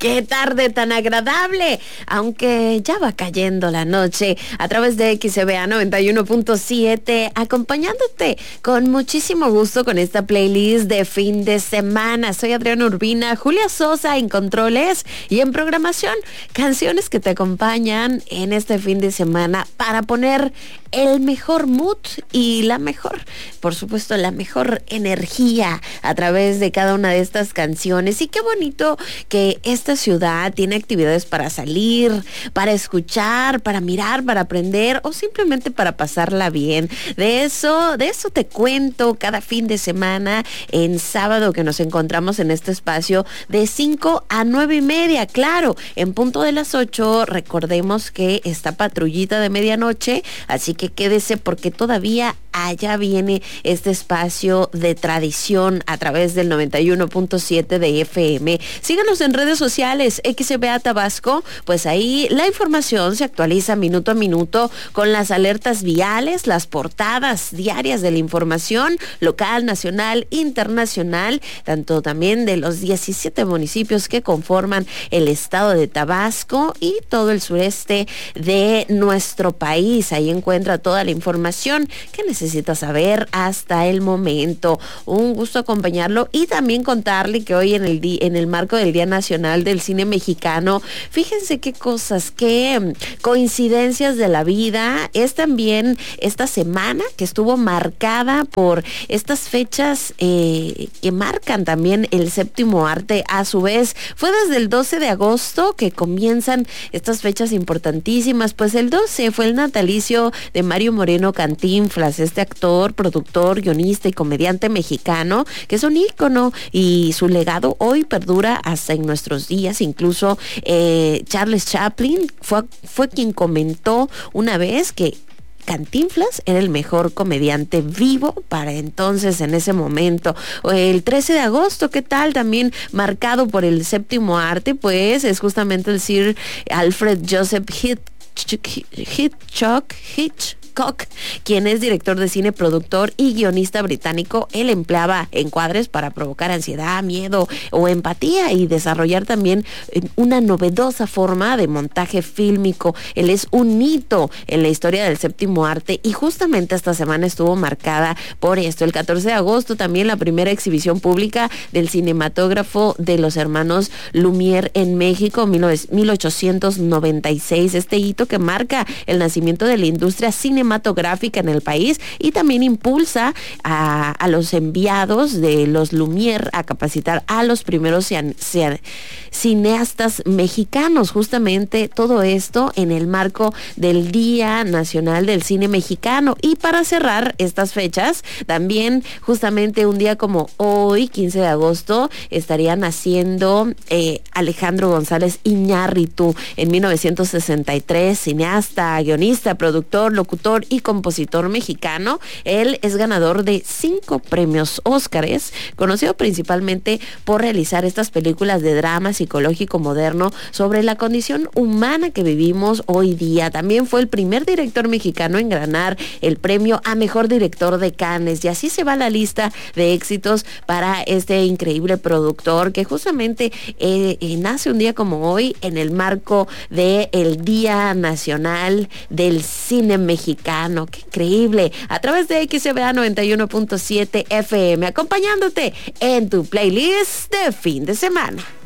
Qué tarde tan agradable, aunque ya va cayendo la noche, a través de XCBA 91.7, acompañándote con muchísimo gusto con esta playlist de fin de semana. Soy Adriana Urbina, Julia Sosa en controles y en programación, canciones que te acompañan en este fin de semana para poner el mejor mood y por supuesto, la mejor energía a través de cada una de estas canciones. Y qué bonito que esta ciudad tiene actividades para salir, para escuchar, para mirar, para aprender o simplemente para pasarla bien. De eso te cuento cada fin de semana en sábado, que nos encontramos en este espacio de 5 a 9:30. Claro, en punto de las 8, recordemos que está patrullita de medianoche, así que quédese porque todavía allá viene este espacio de tradición a través del 91.7 de FM. Síganos en redes sociales, XCBA Tabasco, pues ahí la información se actualiza minuto a minuto con las alertas viales, las portadas diarias de la información local, nacional, internacional, tanto también de los 17 municipios que conforman el estado de Tabasco y todo el sureste de nuestro país. Ahí encuentra toda la información que necesita saber hasta el momento. Un gusto acompañarlo y también contarle que hoy en el marco del Día Nacional del Cine Mexicano, fíjense qué cosas, qué coincidencias de la vida. Es también esta semana que estuvo marcada por estas fechas que marcan también el séptimo arte. A su vez, fue desde el 12 de agosto que comienzan estas fechas importantísimas. Pues el 12 fue el natalicio de Mario Moreno Cantinflas, este actor, productor, guionista y comediante mexicano, que es un ícono y su legado hoy perdura hasta en nuestros días. Incluso Charles Chaplin fue quien comentó una vez que Cantinflas era el mejor comediante vivo para entonces, en ese momento. El 13 de agosto, ¿qué tal? También marcado por el séptimo arte, pues es justamente el Sir Alfred Joseph Hitchcock, quien es director de cine, productor y guionista británico. Él empleaba encuadres para provocar ansiedad, miedo o empatía y desarrollar también una novedosa forma de montaje fílmico. Él es un hito en la historia del séptimo arte y justamente esta semana estuvo marcada por esto. El 14 de agosto también la primera exhibición pública del cinematógrafo de los hermanos Lumière en México, 1896. Este hito que marca el nacimiento de la industria cinematográfica en el país y también impulsa a los enviados de los Lumière a capacitar a los primeros cineastas mexicanos. Justamente todo esto en el marco del Día Nacional del Cine Mexicano. Y para cerrar estas fechas, también justamente un día como hoy, 15 de agosto, estaría naciendo Alejandro González Iñárritu en 1963, cineasta, guionista, productor, locutor y compositor mexicano. Él es ganador de 5 premios Óscares, conocido principalmente por realizar estas películas de drama psicológico moderno sobre la condición humana que vivimos hoy día. También fue el primer director mexicano en ganar el premio a mejor director de Cannes, y así se va la lista de éxitos para este increíble productor que justamente nace un día como hoy en el marco del Día Nacional del Cine Mexicano. ¡Qué increíble! A través de XCBA 91.7 FM, acompañándote en tu playlist de fin de semana.